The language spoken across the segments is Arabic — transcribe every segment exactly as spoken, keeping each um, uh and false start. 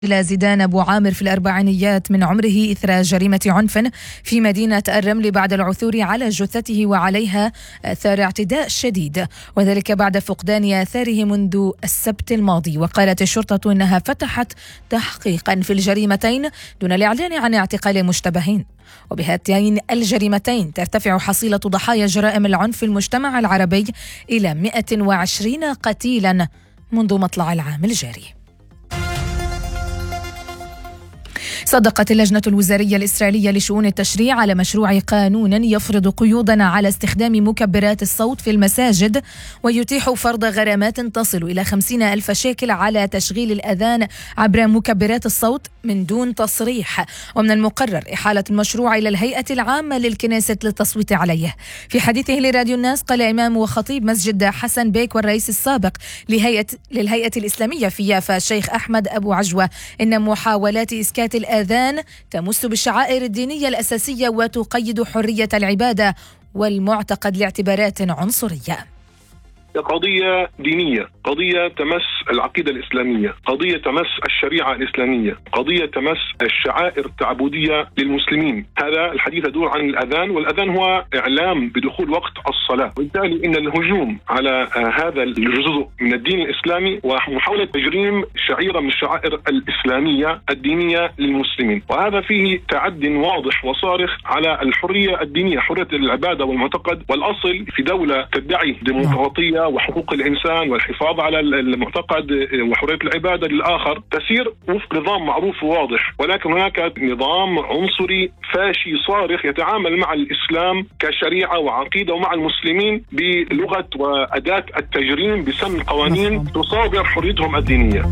زيدان أبو عامر في الأربعينيات من عمره إثر جريمة عنف في مدينة الرمل بعد العثور على جثته وعليها آثار اعتداء شديد، وذلك بعد فقدان آثاره منذ السبت الماضي. وقالت الشرطة إنها فتحت تحقيقا في الجريمتين دون الإعلان عن اعتقال المشتبهين. وبهاتين الجريمتين ترتفع حصيلة ضحايا جرائم العنف في المجتمع العربي إلى مئة وعشرين قتيلا منذ مطلع العام الجاري. صدقت اللجنة الوزارية الإسرائيلية لشؤون التشريع على مشروع قانون يفرض قيودا على استخدام مكبرات الصوت في المساجد، ويتيح فرض غرامات تصل إلى خمسين ألف شيكل على تشغيل الأذان عبر مكبرات الصوت من دون تصريح. ومن المقرر إحالة المشروع إلى الهيئة العامة للكنيسة للتصويت عليه. في حديثه لراديو الناس قال إمام وخطيب مسجد حسن بيك والرئيس السابق لهيئة للهيئة الإسلامية في يافا الشيخ أحمد أبو عجوة إن محاولات إسكات الأذان تمس بالشعائر الدينية الأساسية وتقيد حرية العبادة والمعتقد لاعتبارات عنصرية. قضية دينية، قضية تمس العقيدة الإسلامية، قضية تمس الشريعة الإسلامية، قضية تمس الشعائر التعبدية للمسلمين. هذا الحديث يدور عن الأذان، والأذان هو إعلام بدخول وقت الصلاة، وبالتالي إن الهجوم على هذا الجزء من الدين الإسلامي ومحاولة تجريم شعيرة من الشعائر الإسلامية الدينية للمسلمين، وهذا فيه تعد واضح وصارخ على الحرية الدينية، حرية العبادة والمعتقد. والأصل في دولة تدعي ديمقراطية وحقوق الإنسان والحفاظ على المعتقد وحرية العبادة للآخر تسير وفق نظام معروف وواضح، ولكن هناك نظام عنصري فاشي صارخ يتعامل مع الإسلام كشريعة وعقيدة ومع المسلمين بلغة وأداة التجريم بسن قوانين تصادر حريتهم الدينية.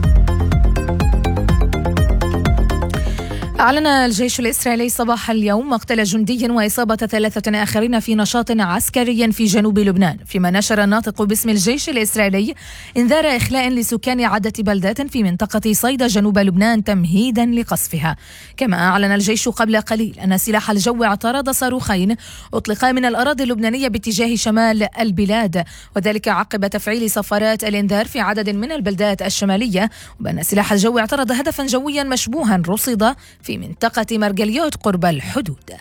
أعلن الجيش الإسرائيلي صباح اليوم مقتل جندي وإصابة ثلاثة آخرين في نشاط عسكري في جنوب لبنان، فيما نشر الناطق باسم الجيش الإسرائيلي إنذار إخلاء لسكان عدة بلدات في منطقة صيدا جنوب لبنان تمهيدا لقصفها. كما أعلن الجيش قبل قليل أن سلاح الجو اعترض صاروخين أطلقا من الأراضي اللبنانية باتجاه شمال البلاد، وذلك عقب تفعيل صفارات الإنذار في عدد من البلدات الشمالية، وبأن سلاح الجو اعترض هدفا جويا مشبوها رصد في منطقة مرجليوت قرب الحدود.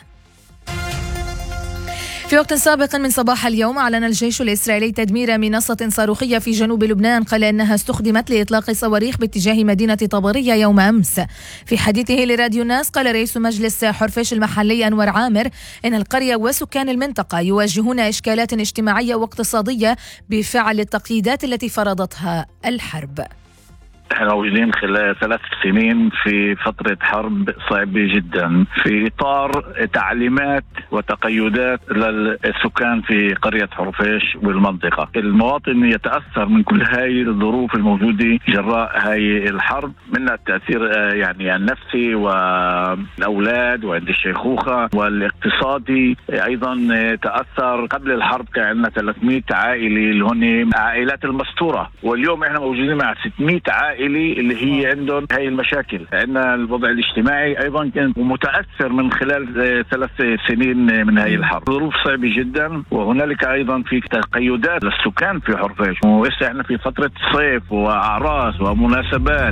في وقت سابق من صباح اليوم أعلن الجيش الإسرائيلي تدمير منصة صاروخية في جنوب لبنان، قال إنها استخدمت لإطلاق صواريخ باتجاه مدينة طبرية يوم أمس. في حديثه لراديو الناس قال رئيس مجلس حرفيش المحلي أنور عامر إن القرية وسكان المنطقة يواجهون إشكالات اجتماعية واقتصادية بفعل التقييدات التي فرضتها الحرب. احنا موجودين خلال ثلاث سنين في فترة حرب صعبة جدا في إطار تعليمات وتقيدات للسكان في قرية حرفيش والمنطقة. المواطن يتأثر من كل هاي الظروف الموجودة جراء هاي الحرب، منها التأثير يعني النفسي والأولاد وعند الشيخوخة والاقتصادي. أيضا تأثر قبل الحرب كان عندنا ثلاثمئة عائلة اللي هن عائلات المستورة، واليوم احنا موجودين مع ستمئة عائلة اللي هي عندهم هاي المشاكل. عندنا الوضع الاجتماعي أيضا كان متأثر من خلال ثلاث سنين من هاي الحرب. ظروف صعبة جدا، وهنالك أيضا في تقيدات للسكان في حرفيش، ولسه احنا في فترة صيف وأعراس ومناسبات.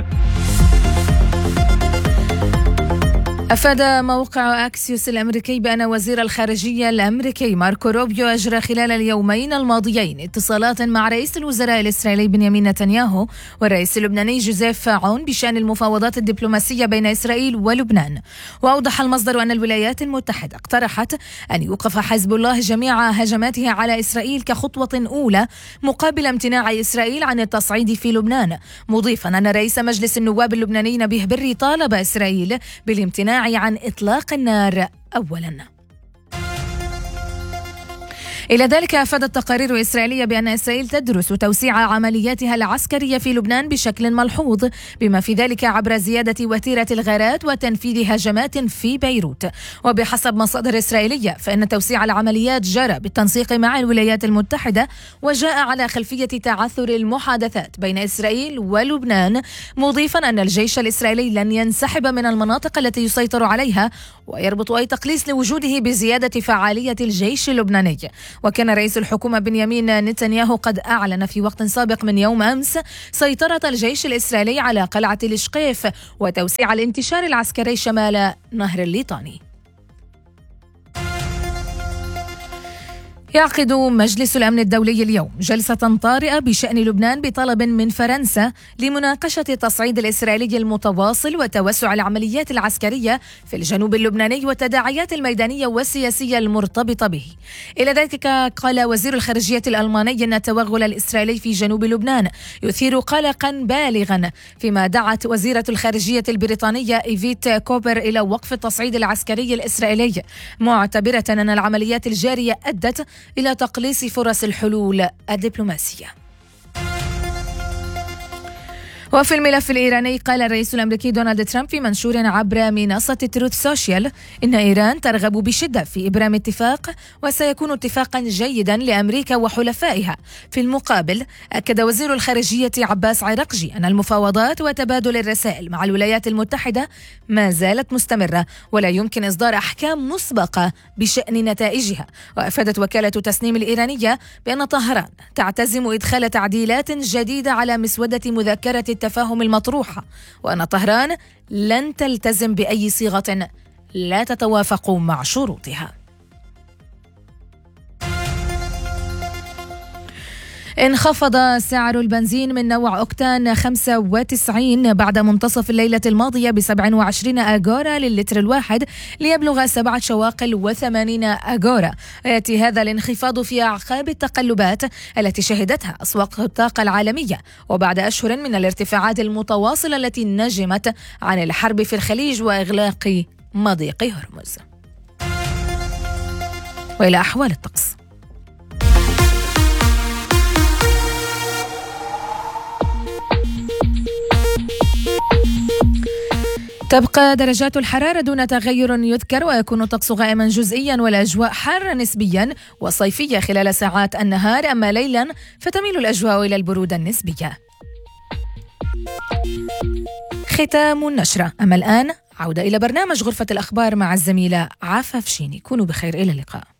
أفاد موقع أكسيوس الأمريكي بأن وزير الخارجية الأمريكي ماركو روبيو أجرى خلال اليومين الماضيين اتصالات مع رئيس الوزراء الإسرائيلي بنيامين نتنياهو والرئيس اللبناني جوزيف عون بشأن المفاوضات الدبلوماسية بين إسرائيل ولبنان. وأوضح المصدر أن الولايات المتحدة اقترحت أن يوقف حزب الله جميع هجماته على إسرائيل كخطوة أولى مقابل امتناع إسرائيل عن التصعيد في لبنان، مضيفا أن رئيس مجلس النواب اللبناني نبيه بري طالب إسرائيل بالامتناع عن إطلاق النار أولاً. إلى ذلك أفادت تقارير إسرائيلية بأن إسرائيل تدرس توسيع عملياتها العسكرية في لبنان بشكل ملحوظ، بما في ذلك عبر زيادة وتيرة الغارات وتنفيذ هجمات في بيروت. وبحسب مصادر إسرائيلية فإن توسيع العمليات جرى بالتنسيق مع الولايات المتحدة، وجاء على خلفية تعثر المحادثات بين إسرائيل ولبنان، مضيفا أن الجيش الإسرائيلي لن ينسحب من المناطق التي يسيطر عليها، ويربط أي تقليص لوجوده بزيادة فعالية الجيش اللبناني. وكان رئيس الحكومة بنيامين نتنياهو قد أعلن في وقت سابق من يوم أمس سيطرة الجيش الإسرائيلي على قلعة الشقيف وتوسيع الانتشار العسكري شمال نهر الليطاني. يعقد مجلس الأمن الدولي اليوم جلسة طارئة بشأن لبنان بطلب من فرنسا لمناقشة التصعيد الإسرائيلي المتواصل وتوسع العمليات العسكرية في الجنوب اللبناني والتداعيات الميدانية والسياسية المرتبطة به. إلى ذلك قال وزير الخارجية الألماني أن التوغل الإسرائيلي في جنوب لبنان يثير قلقا بالغا، فيما دعت وزيرة الخارجية البريطانية إيفيت كوبر إلى وقف التصعيد العسكري الإسرائيلي، معتبرة أن العمليات الجارية أدت إلى تقليص فرص الحلول الدبلوماسية. وفي الملف الإيراني قال الرئيس الأمريكي دونالد ترامب في منشور عبر منصة تروث سوشيال إن إيران ترغب بشدة في إبرام اتفاق وسيكون اتفاقا جيدا لأمريكا وحلفائها. في المقابل أكد وزير الخارجية عباس عراقجي أن المفاوضات وتبادل الرسائل مع الولايات المتحدة ما زالت مستمرة ولا يمكن إصدار أحكام مسبقة بشأن نتائجها. وأفادت وكالة تسنيم الإيرانية بأن طهران تعتزم إدخال تعديلات جديدة على مسودة مذكرة التفاهم المطروحة، وأن طهران لن تلتزم بأي صيغة لا تتوافق مع شروطها. انخفض سعر البنزين من نوع أوكتان خمسة وتسعين بعد منتصف الليلة الماضية بسبعة وعشرين أغورا للتر الواحد ليبلغ سبعة شواقل وثمانين أغورا. يأتي هذا الانخفاض في أعقاب التقلبات التي شهدتها أسواق الطاقة العالمية وبعد أشهر من الارتفاعات المتواصلة التي نجمت عن الحرب في الخليج وإغلاق مضيق هرمز. وإلى أحوال الطقس. تبقى درجات الحرارة دون تغير يذكر، ويكون الطقس غائما جزئيا والأجواء حارة نسبيا وصيفية خلال ساعات النهار، أما ليلا فتميل الأجواء إلى البرودة النسبية. ختام النشرة. أما الآن عودة إلى برنامج غرفة الأخبار مع الزميلة عفاف شيني. كونوا بخير، إلى اللقاء.